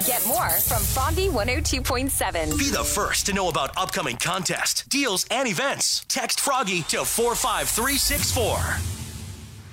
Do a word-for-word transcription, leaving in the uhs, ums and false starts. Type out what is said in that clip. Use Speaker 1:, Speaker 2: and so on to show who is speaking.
Speaker 1: Get more from Froggy one oh two point seven.
Speaker 2: Be the first to know about upcoming contests, deals, and events. Text Froggy to four five three six four.